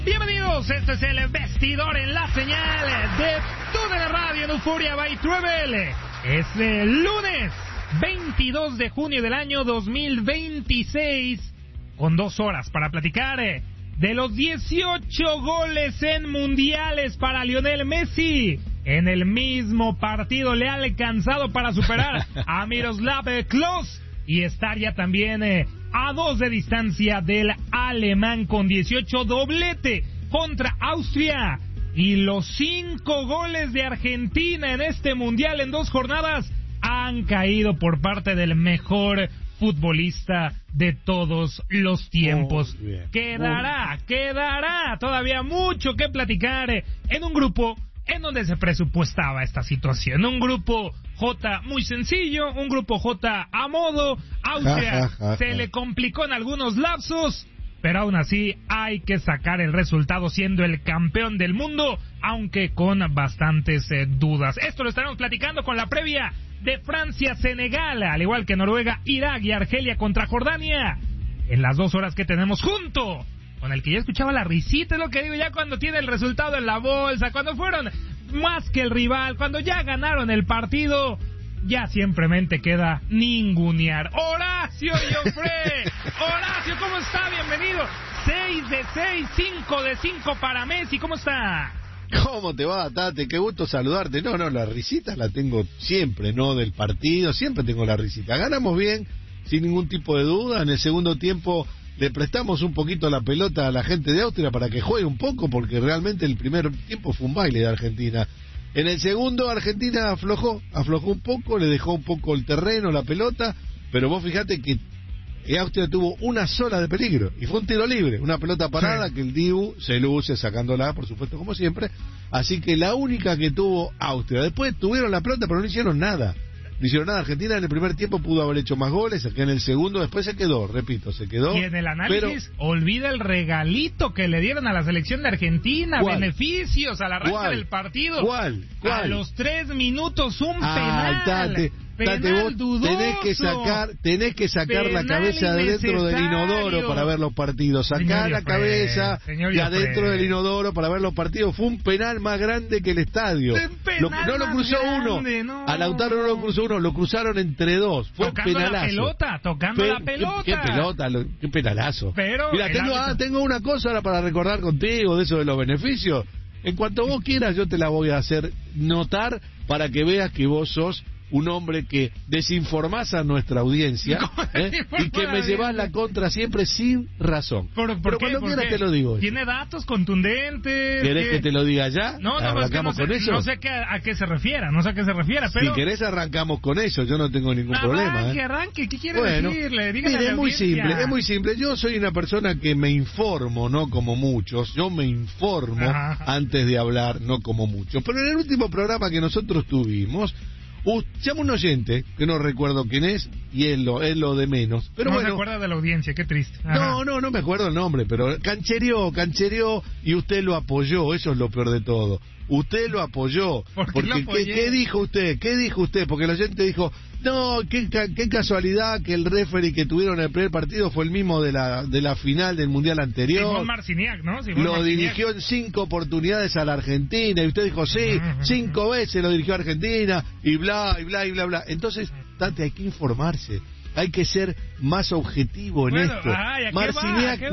Bienvenidos, este es el Vestidor en la señal de TUDN Radio en Euphoria by Travel. Es el lunes 22 de junio del año 2026, con 2 horas para platicar de los 18 goles en mundiales para Lionel Messi. En el mismo partido le ha alcanzado para superar a Miroslav Klose y estar ya también a 2 de distancia del alemán con 18, doblete contra Austria. Y los 5 goles de Argentina en este mundial en 2 jornadas han caído por parte del mejor futbolista de todos los tiempos. Quedará todavía mucho que platicar en un grupo en donde se presupuestaba esta situación. Un grupo J muy sencillo, un grupo J a modo. Austria se le complicó en algunos lapsos, pero aún así hay que sacar el resultado siendo el campeón del mundo, aunque con bastantes dudas. Esto lo estaremos platicando con la previa de Francia-Senegal, al igual que Noruega, Irak y Argelia contra Jordania, en las 2 horas que tenemos junto con el que ya escuchaba la risita, es lo que digo, ya cuando tiene el resultado en la bolsa, cuando fueron más que el rival, cuando ya ganaron el partido, ya simplemente queda ningunear. Horacio Joffre, Horacio, ¿cómo está? Bienvenido. 6 de 6, 5 de 5 para Messi, ¿cómo está? ¿Cómo te va, Tate? Qué gusto saludarte. No, la risita la tengo siempre, ¿no? Del partido, siempre tengo la risita. Ganamos bien, sin ningún tipo de duda. En el segundo tiempo le prestamos un poquito la pelota a la gente de Austria para que juegue un poco, porque realmente el primer tiempo fue un baile de Argentina. En el segundo, Argentina aflojó un poco, le dejó un poco el terreno, la pelota, pero vos fijate que Austria tuvo una sola de peligro, y fue un tiro libre, una pelota parada, sí, que el Dibu se luce sacándola, por supuesto, como siempre. Así que la única que tuvo Austria. Después tuvieron la pelota, pero no hicieron nada. No hicieron nada. Argentina en el primer tiempo pudo haber hecho más goles, que en el segundo después se quedó. Y en el análisis, olvida el regalito que le dieron a la selección de Argentina. ¿Cuál? Beneficios al arranque del partido. ¿Cuál? A los 3 minutos un penal. Tate, vos tenés que sacar la cabeza de dentro del inodoro para ver los partidos. Sacar la cabeza de adentro del inodoro para ver los partidos. Fue un penal más grande que el estadio. No lo cruzó uno. A Lautaro no lo cruzó uno, lo cruzaron entre 2. Fue un penalazo. Tocando la pelota. ¿Qué pelota? ¿Qué penalazo? Mira, tengo una cosa ahora para recordar contigo de eso de los beneficios. En cuanto vos quieras, yo te la voy a hacer notar para que veas que vos sos un hombre que desinformás a nuestra audiencia y que me llevas la contra siempre sin razón. Pero cuando quieras te lo digo. Tiene datos contundentes. ¿Querés que te lo diga ya? ¿Arrancamos con eso? No sé a qué se refiera, pero... Si querés arrancamos con eso, yo no tengo ningún problema. Arranque, ¿qué quiere decirle? Mire, es muy simple. Yo soy una persona que me informo, no como muchos. Yo me informo antes de hablar, no como muchos. Pero en el último programa que nosotros tuvimos, llama un oyente, que no recuerdo quién es, y es lo de menos. Pero no bueno, se acuerda de la audiencia, qué triste. No me acuerdo el nombre, pero canchereó, y usted lo apoyó, eso es lo peor de todo. Usted lo apoyó. Porque ¿qué dijo usted? Porque el oyente dijo, no, qué casualidad que el referee que tuvieron en el primer partido fue el mismo de la final del mundial anterior. Simón Marciniak, ¿no? Dirigió en 5 oportunidades a la Argentina, y usted dijo, sí, 5 veces lo dirigió a Argentina, y bla. Entonces, Tate, hay que informarse. Hay que ser más objetivo en esto. Marciniak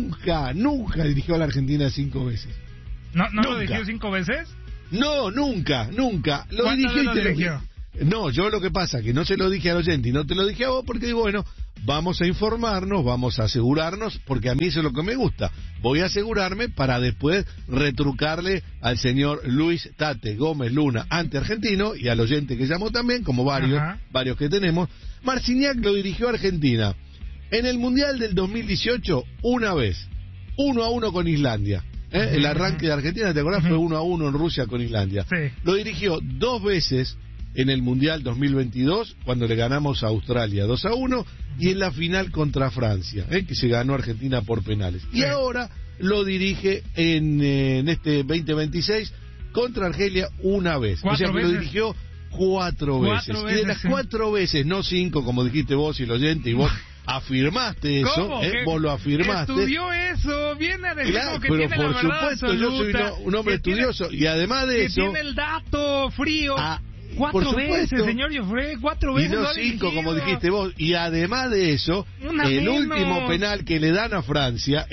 nunca dirigió a la Argentina 5 veces. ¿No lo dirigió 5 veces? No, nunca. Lo dirigió. No, yo lo que pasa que no se lo dije al oyente y no te lo dije a vos porque digo, bueno, vamos a informarnos, vamos a asegurarnos, porque a mí eso es lo que me gusta. Voy a asegurarme para después retrucarle al señor Luis Tate Gómez Luna, anti-argentino, y al oyente que llamó también, como varios que tenemos. Marciniak lo dirigió a Argentina en el Mundial del 2018 una vez, 1-1 con Islandia. El arranque de Argentina, ¿te acordás? Fue 1-1 en Rusia con Islandia. Sí. Lo dirigió 2 veces en el Mundial 2022, cuando le ganamos a Australia 2-1, y en la final contra Francia, que se ganó Argentina por penales. Sí. Y ahora lo dirige en este 2026 contra Argelia una vez. O sea que lo dirigió 4 veces. Y de las 4 veces, no 5, como dijiste vos y el oyente, y vos afirmaste eso, vos lo afirmaste. Estudió eso, viene a decir claro, que pero tiene por la verdad supuesto, absoluta, yo soy un hombre estudioso, y además de eso... Que tiene el dato frío. 4 veces, señor Joffre, 4 veces. Y no 5, como dijiste vos. Y además de eso, último penal que le dan a Francia,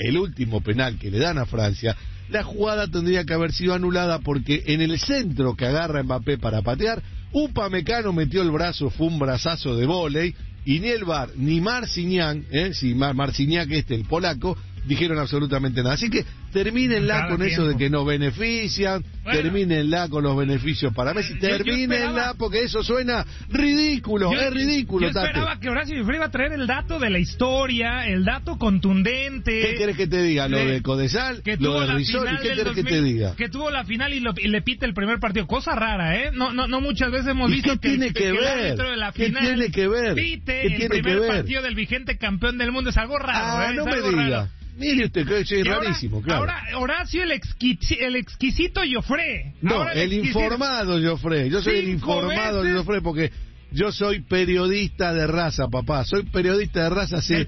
la jugada tendría que haber sido anulada porque en el centro que agarra Mbappé para patear, Upamecano metió el brazo, fue un brazazo de vóley, y ni el VAR, ni Marciniak, Marciniak el polaco, dijeron absolutamente nada. Así que termínenla con eso de que nos benefician, termínenla con los beneficios para Messi, termínenla porque eso suena ridículo, es ridículo. Yo esperaba que Horacio Joffre iba a traer el dato de la historia, el dato contundente. ¿Qué querés que te diga? Lo de Codesal, lo de Risoli, ¿qué querés que te diga? Que tuvo la final y le pita el primer partido, cosa rara, no muchas veces hemos visto que el árbitro de la final tiene que ver? pite el primer partido del vigente campeón del mundo, es algo raro. No me diga. Mire usted, que es rarísimo, claro. Ahora, Horacio, el exquisito Joffre. No, el informado Joffre. Yo soy el informado Joffre porque yo soy periodista de raza, papá. Soy periodista de raza hace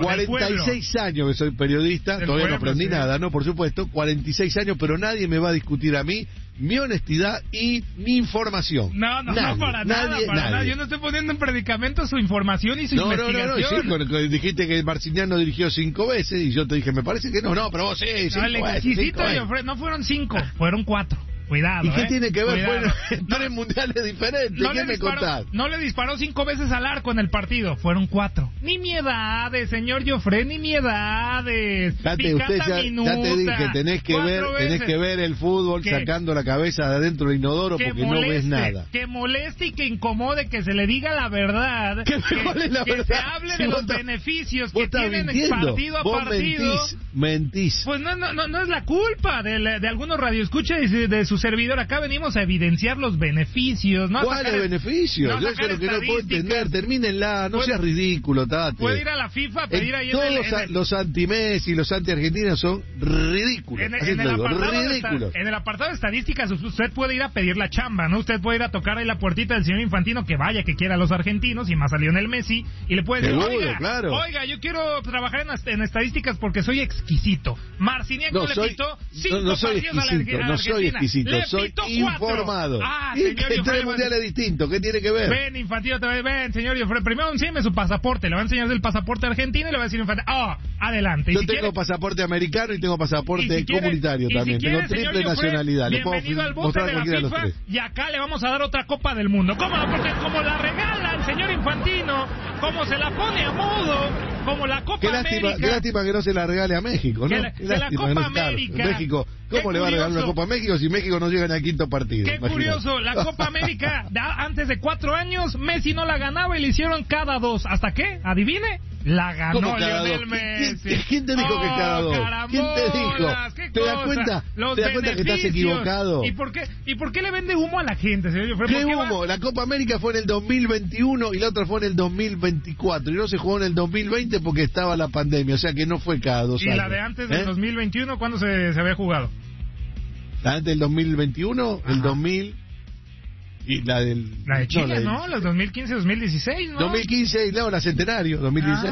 46 años que soy periodista. Todavía no aprendí nada, ¿no? Por supuesto, 46 años, pero nadie me va a discutir a mí mi honestidad y mi información. No, para nada. Yo no estoy poniendo en predicamento su información y su investigación. Sí, dijiste que Marciniak no dirigió 5 veces y yo te dije, me parece que no, pero vos sí. El exquisito Joffre, no fueron 5, fueron 4. Cuidado, ¿y qué tiene que ver? Fueron 3 mundiales diferentes. ¿Qué me contás? No le disparó 5 veces al arco en el partido. Fueron 4. Ni miedades, señor Joffre, ni miedades. Ya te dije, tenés que ver el fútbol sacando la cabeza de adentro del inodoro porque no ves nada. Que moleste y que incomode que se le diga la verdad. Que se hable de los beneficios que tienen partido a partido. Mentís. Pues no es la culpa de algunos radioescuchas de su servidor. Acá venimos a evidenciar los beneficios, ¿no? ¿Cuáles beneficios? Yo sé lo que no puedo entender. Termínenla, no seas ridículo, Tate. Puede ir a la FIFA a pedir ahí los anti-Messi, los anti-argentinos son ridículos. En el apartado de estadísticas usted puede ir a pedir la chamba, ¿no? Usted puede ir a tocar ahí la puertita del señor Infantino, que vaya, que quiera a los argentinos, y más a Lionel Messi, y le puede decir, oiga, yo quiero trabajar en estadísticas porque soy exquisito. Marciniak le pitó 5 partidos a la no soy exquisito, soy informado. Señor Joffre, 3 mundiales distintos, ¿qué tiene que ver? Ven, Infantino, ven, señor Joffre, primero enséñeme su pasaporte, le va a enseñar el pasaporte argentino y le va a decir Infantino, adelante. Yo tengo pasaporte americano y tengo pasaporte comunitario también, tengo triple nacionalidad. Le puedo mostrar cualquiera de los 3. Y acá le vamos a dar otra Copa del Mundo. ¿Cómo? Porque como la regala el señor Infantino, como se la pone a modo, como la Copa América. Qué lástima que no se la regale a México, ¿no? La Copa América. México, ¿cómo le va a regalar una Copa a México si México no llega ni al 5º partido? Qué curioso, la Copa América, antes de 4 años, Messi no la ganaba y le hicieron cada 2. ¿Hasta qué? ¿Adivine? La ganó Lionel Messi. ¿Quién te dijo que cada 2? ¿Quién te dijo? ¿Te das cuenta que estás equivocado? ¿Y por qué le vende humo a la gente, señor? ¿Qué humo? La Copa América fue en el 2021 y la otra fue en el 2024. Y no se jugó en el 2020 porque estaba la pandemia. O sea que no fue cada 2 años. ¿Y la de antes del 2021 cuándo se había jugado? La antes del 2021, el 2000... Y la de Chile, ¿no? Los 2015, 2016, ¿no? 2015, no, la Centenario, 2016.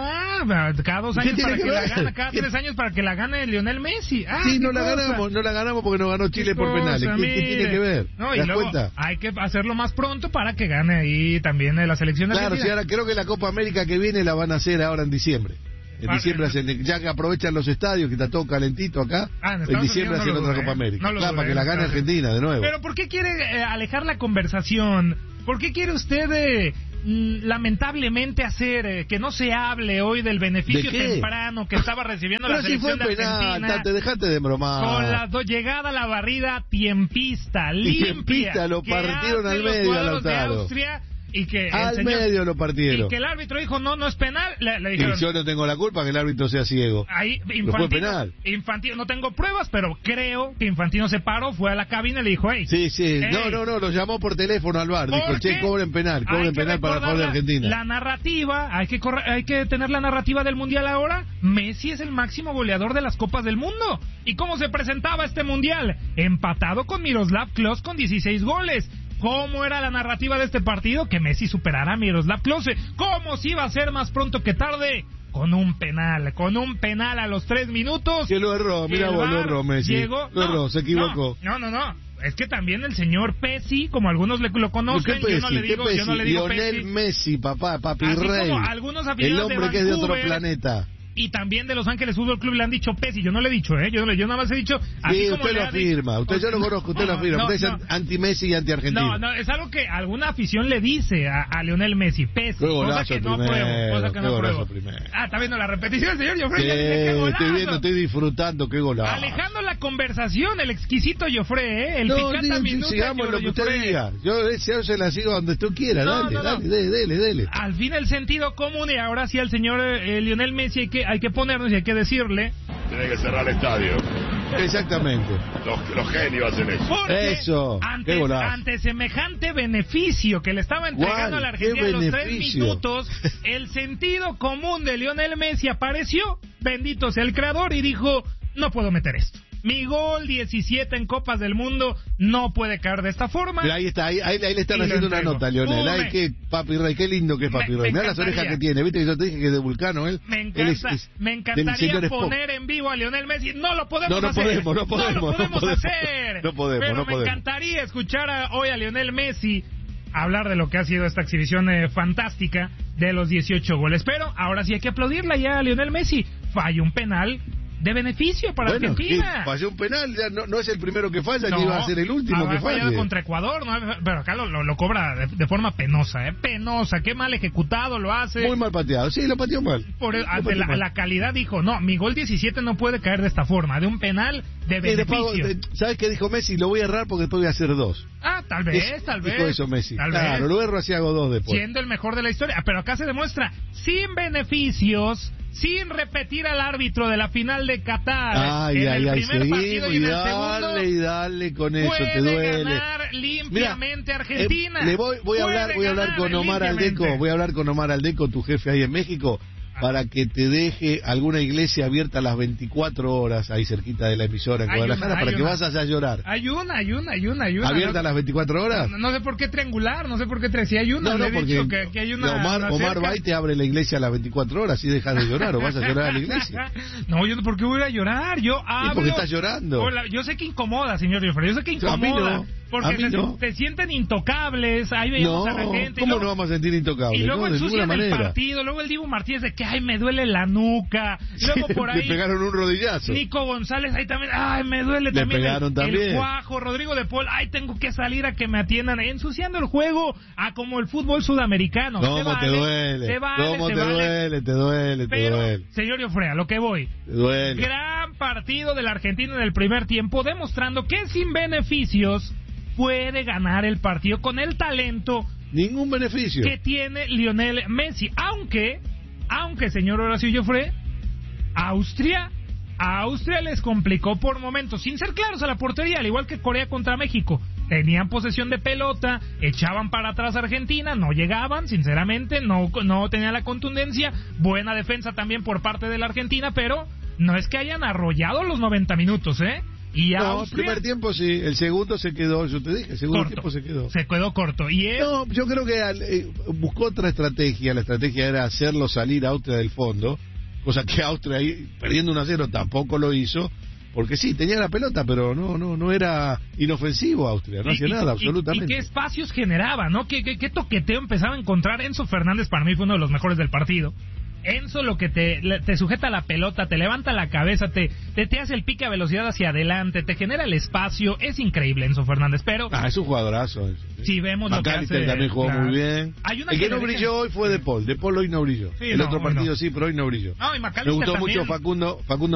Cada 2 años para que la gane, cada 3 años para que la gane Lionel Messi. Sí, no la ganamos porque no ganó Chile por penales. ¿Qué tiene que ver? No, y luego hay que hacerlo más pronto para que gane ahí también la selección argentina. Claro, sí, ahora creo que la Copa América que viene la van a hacer ahora en diciembre. En diciembre ya que aprovechan los estadios, que está todo calentito acá, en diciembre hacen otra Copa América. Para que la gane Argentina de nuevo. Pero ¿por qué quiere alejar la conversación? ¿Por qué quiere usted lamentablemente hacer que no se hable hoy del beneficio temprano que estaba recibiendo la selección de Argentina? Te dejaste de bromar. Con la llegada a la barrida tiempista, limpia. Lo partieron al medio a Lautaro. Y que al medio lo partieron. Y que el árbitro dijo, no es penal. Le dijeron, y yo no tengo la culpa que el árbitro sea ciego. Ahí, no fue penal. Infantino, no tengo pruebas, pero creo que Infantino se paró, fue a la cabina y le dijo, Sí. No, lo llamó por teléfono al VAR. Dijo, cobren penal para el favor de Argentina. La narrativa, hay que tener la narrativa del Mundial ahora. Messi es el máximo goleador de las Copas del Mundo. ¿Y cómo se presentaba este Mundial? Empatado con Miroslav Klose con 16 goles. ¿Cómo era la narrativa de este partido? Que Messi superará a Miroslav Klose. ¿Cómo se iba a hacer más pronto que tarde? Con un penal a los 3 minutos. Que lo erró, mira vos, lo erró Messi. Llegó, lo erró, se equivocó. No. Es que también el señor Pessi, como algunos lo conocen, yo no le digo Lionel Pessi. Messi, papi Así rey. como algunos El aficionados hombre que es de otro planeta. Y también de Los Ángeles Fútbol Club le han dicho Pessi, yo no le he dicho, yo nada más he dicho así Sí, como usted lo afirma, yo lo conozco, usted lo afirma, usted es anti-Messi y anti-argentino. No, es algo que alguna afición le dice a Lionel Messi, Pessi, cosa que no apruebo. Está viendo la repetición, señor Joffre, qué golazo. Estoy disfrutando, qué golazo. Alejando la conversación, el exquisito Joffre, el picante minuto. Sigamos lo que usted diga, yo se la sigo donde usted quiera, dale. Al fin el sentido común, y ahora sí al señor Lionel Messi hay que ponernos y hay que decirle. Tiene que cerrar el estadio. Exactamente. Los genios hacen eso. Porque eso. Ante semejante beneficio que le estaba entregando a la Argentina en los 3 minutos, el sentido común de Lionel Messi apareció. Bendito sea el creador, y dijo: no puedo meter esto. Mi gol 17 en Copas del Mundo no puede caer de esta forma. Pero ahí está, ahí le están haciendo una nota, Lionel. Ay, qué papi rey, qué lindo que es papi rey. Mirá las orejas que tiene, viste que yo te dije que es de Vulcano, él. Me encantaría poner en vivo a Lionel Messi. No lo podemos hacer. No podemos hacer. Pero me encantaría escuchar hoy a Lionel Messi hablar de lo que ha sido esta exhibición fantástica de los 18 goles. Pero ahora sí hay que aplaudirla ya a Lionel Messi. Falló un penal de beneficio para Argentina. Falló un penal, ya no es el primero que falla, ni va a ser el último que falle. Contra Ecuador, pero acá lo cobra de forma penosa, penosa, qué mal ejecutado lo hace. Muy mal pateado, sí, lo pateó mal. Ante la calidad dijo, no, mi gol 17 no puede caer de esta forma, de un penal de beneficio. ¿Sabes qué dijo Messi? Lo voy a errar porque después voy a hacer 2. Tal vez. Dijo eso Messi. Claro, lo erro así hago 2 después. Siendo el mejor de la historia, pero acá se demuestra, sin beneficios, sin repetir al árbitro de la final de Qatar el primer partido y en el segundo, dale con eso, te duele. Ganar limpiamente Argentina. Voy a hablar con Omar Aldeco, voy a hablar con Omar Aldeco, tu jefe ahí en México, para que te deje alguna iglesia abierta a las 24 horas ahí cerquita de la emisora en Guadalajara, para que vas allá a llorar. Hay una. ¿Abierta a las 24 horas? No sé por qué triangular, si hay una. No, porque que hay una. Omar va y te abre la iglesia a las 24 horas, y dejas de llorar, o vas a llorar a la iglesia. No, yo ¿por qué voy a llorar? Yo hablo. ¿Y por qué estás llorando? Yo sé que incomoda, señor Joffre, A mí no. Porque se sienten intocables, ahí veíamos a la gente. ¿Cómo no vamos a sentir intocables? Y luego ensucian el partido, luego el Dibu Martínez de que, me duele la nuca. Luego por ahí... Le pegaron un rodillazo. Nico González, ahí también, me duele también. Le pegaron también. El Cuajo, Rodrigo de Paul, tengo que salir a que me atiendan. Ensuciando el juego como el fútbol sudamericano. ¿Cómo te duele? ¿Cómo te duele? Pero, señor Joffre, a lo que voy. Te duele. Gran partido de la Argentina en el primer tiempo, demostrando que sin beneficios puede ganar el partido con el talento ningún beneficio que tiene Lionel Messi, aunque señor Horacio Joffre, Austria les complicó por momentos, sin ser claros a la portería, al igual que Corea contra México. Tenían posesión de pelota, echaban para atrás a Argentina, no llegaban, sinceramente, no tenían la contundencia. Buena defensa también por parte de la Argentina, pero no es que hayan arrollado los 90 minutos, Y el primer tiempo sí, el segundo se quedó, yo te dije, el segundo tiempo se quedó. Se quedó corto. No, yo creo que buscó otra estrategia, la estrategia era hacerlo salir a Austria del fondo, cosa que Austria, perdiendo 1-0, tampoco lo hizo, porque sí, tenía la pelota, pero no era inofensivo Austria, no hacía nada, absolutamente. ¿Y qué espacios generaba, no? ¿Qué toqueteo empezaba a encontrar? Enzo Fernández para mí fue uno de los mejores del partido. Enzo lo que te sujeta la pelota, te levanta la cabeza, te hace el pique a velocidad hacia adelante, te genera el espacio, es increíble Enzo Fernández, pero... es un jugadorazo. Sí, vemos lo que hace... también jugó muy bien. El que no brilló hoy fue De Paul hoy no brilló. Sí, el otro partido sí, pero hoy no brilló. Y me gustó mucho Facundo